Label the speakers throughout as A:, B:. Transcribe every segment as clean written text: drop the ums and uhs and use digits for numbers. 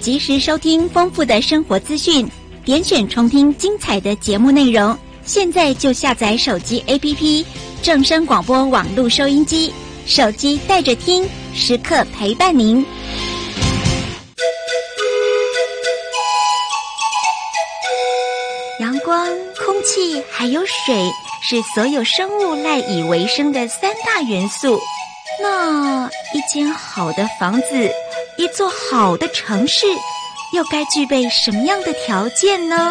A: 及时收听丰富的生活资讯，点选重听精彩的节目内容。现在就下载手机 APP 正声广播网络收音机，手机带着听，时刻陪伴您。阳光、空气还有水是所有生物赖以为生的三大元素。那一间好的房子，一座好的城市，又该具备什么样的条件呢？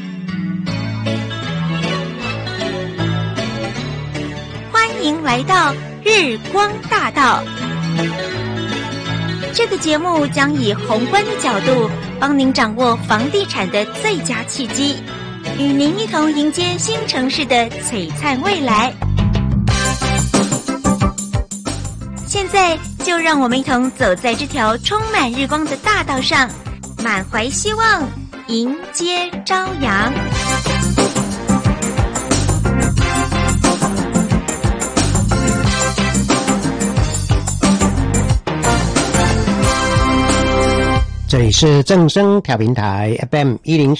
A: 欢迎来到日光大道。这个节目将以宏观的角度，帮您掌握房地产的最佳契机，与您一同迎接新城市的璀璨未来。现在就让我们一同走在这条充满日光的大道上，满怀希望，迎接朝阳。
B: 这里是正声调频台 FM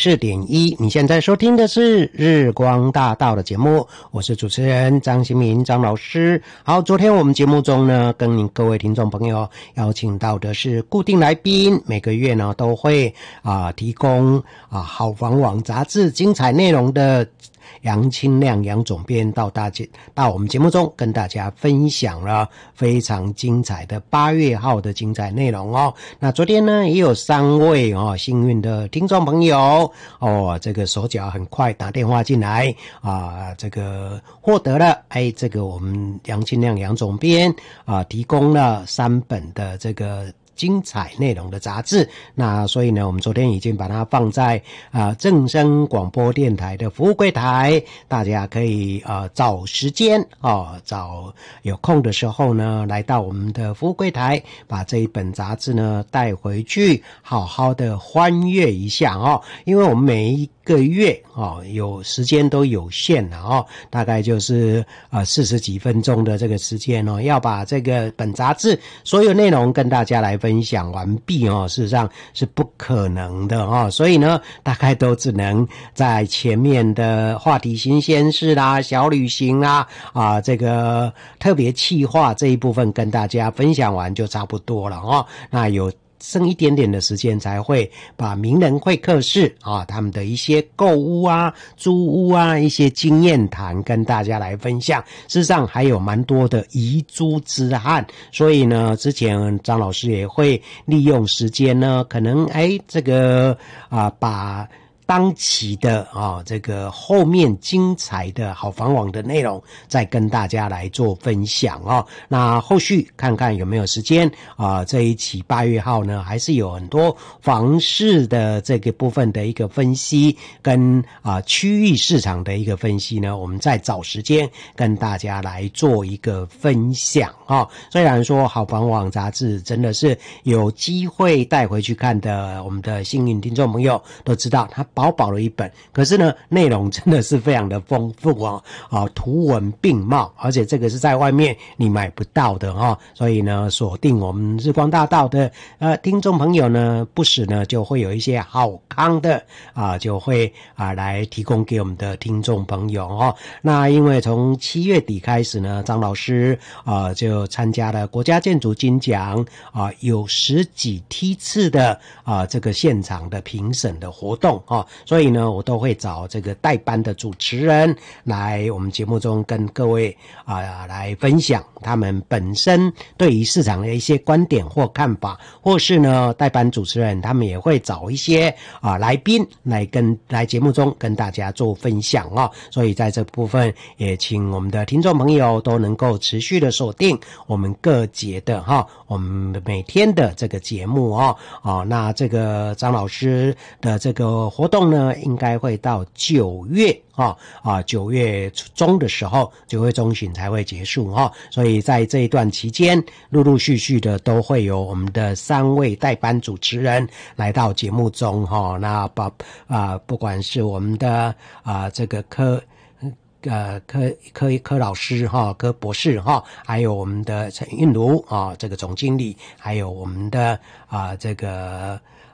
B: 104.1，你现在收听的是日光大道的节目，我是主持人张新民张老师。好，昨天我们节目中呢，跟您各位听众朋友邀请到的是固定来宾，每个月呢都会提供好房网杂志精彩内容的杨清亮杨总编到我们节目中跟大家分享了非常精彩的8月号的精彩内容哦。那昨天呢也有3位幸运的听众朋友这个手脚很快打电话进来这个获得了这个我们杨清亮杨总编提供了3本的这个精彩内容的杂志。那所以呢我们昨天已经把它放在正声广播电台的服务柜台，大家可以找时间找有空的时候呢来到我们的服务柜台，把这一本杂志呢带回去好好的翻阅一下因为我们每一个月有时间都有限了大概就是40几分钟的这个时间要把这个本杂志所有内容跟大家来分享完毕事实上是不可能的所以呢大概都只能在前面的话题新鲜事啦、小旅行啦这个特别企划这一部分跟大家分享完就差不多了那有剩一点点的时间才会把名人会客室他们的一些购屋租屋一些经验谈跟大家来分享。事实上还有蛮多的遗珠之憾，所以呢之前张老师也会利用时间呢可能这个把当期的这个后面精彩的好房网的内容再跟大家来做分享那后续看看有没有时间这一期8月号呢还是有很多房市的这个部分的一个分析跟区域市场的一个分析呢，我们再找时间跟大家来做一个分享虽然说好房网杂志真的是有机会带回去看的，我们的幸运听众朋友都知道它薄薄了一本，可是呢内容真的是非常的丰富图文并茂，而且这个是在外面你买不到的所以呢锁定我们日光大道的听众朋友呢，不时呢就会有一些好康的就会来提供给我们的听众朋友那因为从7月底开始呢，张老师就参加了国家建筑金奖有10几梯次的这个现场的评审的活动所以呢我都会找这个代班的主持人来我们节目中跟各位来分享他们本身对于市场的一些观点或看法，或是呢代班主持人他们也会找一些来宾来节目中跟大家做分享所以在这部分也请我们的听众朋友都能够持续的锁定我们各节的我们每天的这个节目那这个张老师的这个活动呢应该会到9月9月中的时候，9月中旬才会结束所以在这一段期间陆陆续续的都会有我们的3位代班主持人来到节目中那不管是我们的这个柯老师柯博士还有我们的陈韵如这个总经理，还有我们的这个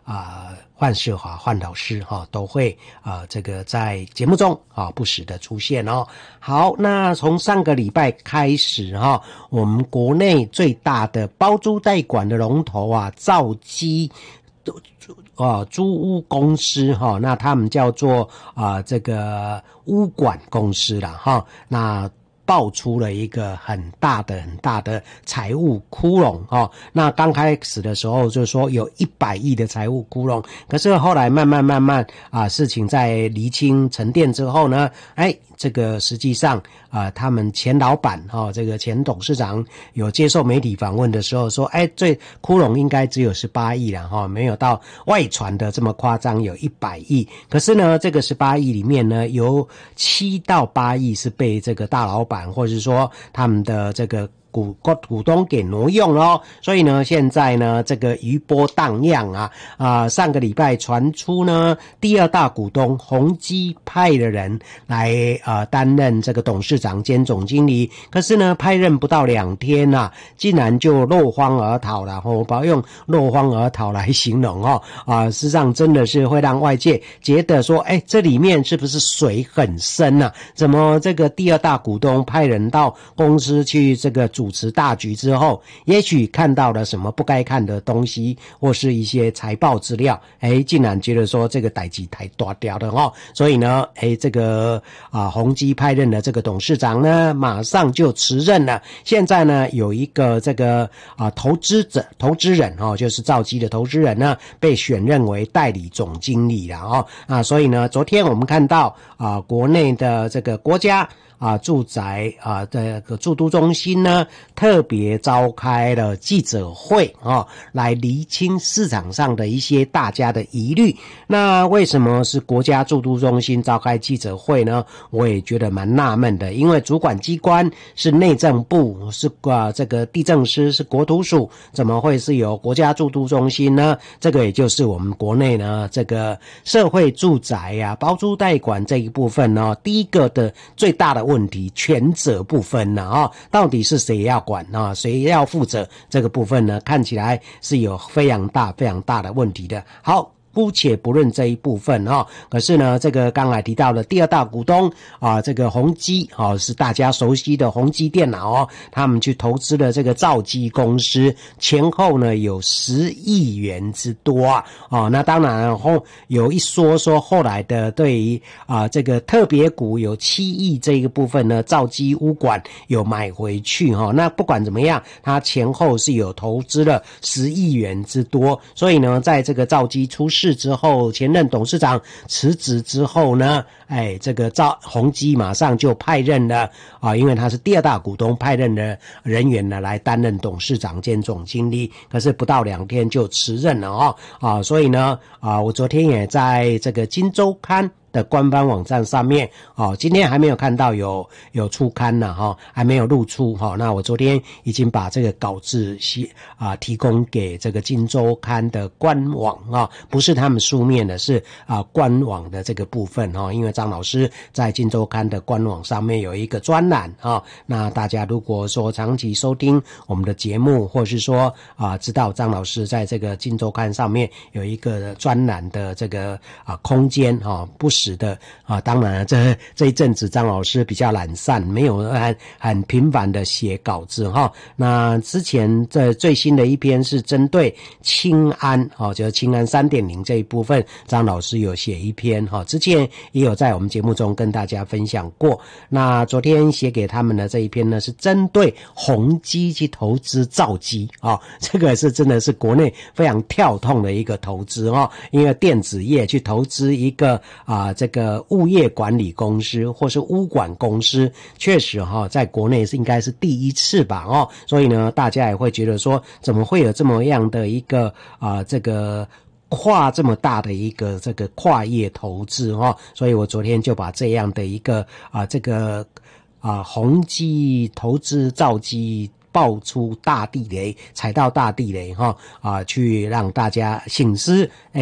B: 范世华范老师都会这个在节目中不时的出现哦。好，那从上个礼拜开始我们国内最大的包租代管的龙头兆基租屋公司那他们叫做这个屋管公司啦那爆出了一个很大的财务窟窿那刚开始的时候就说有100亿的财务窟窿，可是后来慢慢事情在厘清沉淀之后呢，这个实际上他们前老板这个前董事长有接受媒体访问的时候说，这窟窿应该只有18亿啦没有到外传的这么夸张，有100亿。可是呢，这个18亿里面呢，有7到8亿是被这个大老板或者是说他们的这个股东给挪用咯，所以呢，现在呢，这个余波荡漾上个礼拜传出呢，第2大股东宏基派的人来担任这个董事长兼总经理，可是呢，派任不到2天竟然就落荒而逃了我不要用落荒而逃来形容事实上真的是会让外界觉得说，这里面是不是水很深怎么这个第2大股东派人到公司去这个主持大局之后，也许看到了什么不该看的东西，或是一些财报资料，竟然觉得说这个代志太大条了所以呢，这个宏基派任的这个董事长呢，马上就辞任了。现在呢，有一个这个投资人就是兆基的投资人呢，被选任为代理总经理了所以呢，昨天我们看到国内的这个国家住宅这个住都中心呢，特别召开了记者会来厘清市场上的一些大家的疑虑。那为什么是国家住都中心召开记者会呢？我也觉得蛮纳闷的，因为主管机关是内政部，是这个地政司，是国土署，怎么会是由国家住都中心呢？这个也就是我们国内呢这个社会住宅包租代管这一部分呢，第一个的最大的问题，权责不分到底是谁要管谁要负责，这个部分呢，看起来是有非常大的问题的。好，姑且不论这一部分可是呢，这个刚才提到的第2大股东这个宏基是大家熟悉的宏基电脑他们去投资了这个兆基公司，前后呢有10亿元之多那当然有一说后来的对于这个特别股有7亿这个部分呢，兆基屋管有买回去那不管怎么样，他前后是有投资了10亿元之多，所以呢，在这个兆基出事之后，前任董事长辞职之后呢，这个宏基马上就派任了因为他是第2大股东，派任的人员呢来担任董事长兼总经理，可是不到2天就辞任了所以呢我昨天也在这个今周刊的官方网站上面今天还没有看到有出刊还没有露出那我昨天已经把这个稿子提供给这个今周刊的官网不是他们书面的，是官网的这个部分因为张老师在今周刊的官网上面有一个专栏那大家如果说长期收听我们的节目，或是说知道张老师在这个今周刊上面有一个专栏的这个空间不时的当然这一阵子张老师比较懒散，没有很频繁的写稿子那之前这最新的一篇是针对青安就是青安 3.0 这一部分，张老师有写一篇之前也有在我们节目中跟大家分享过。那昨天写给他们的这一篇呢，是针对宏基去投资兆基这个是真的是国内非常跳痛的一个投资因为电子业去投资一个这个物业管理公司或是屋管公司，确实在国内是应该是第一次吧所以呢，大家也会觉得说，怎么会有这么样的一个这个跨这么大的一个这个跨业投资所以我昨天就把这样的一个这个宏基投资兆基爆出大地雷，踩到大地雷去让大家省思